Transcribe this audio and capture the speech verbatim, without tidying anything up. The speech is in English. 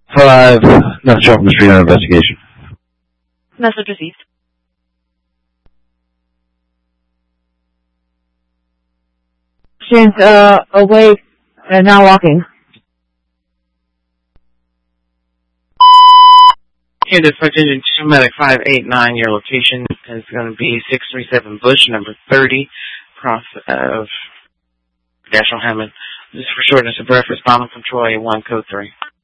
five, North Charlton Street on investigation. Message received. She's uh, awake and now walking. Here, dispatch engine two, medic five eight nine. Your location is going to be six three seven Bush, number thirty, cross of Dash O'Hammond. This is for shortness of breath, responding from Troy one, code three.